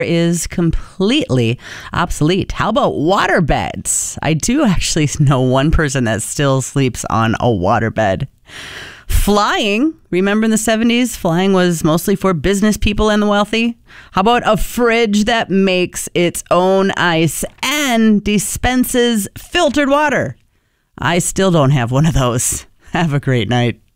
is completely obsolete. How about waterbeds? I do actually know one person that still sleeps on a waterbed. Flying. Remember in the 70s, flying was mostly for business people and the wealthy? How about a fridge that makes its own ice and dispenses filtered water? I still don't have one of those. Have a great night.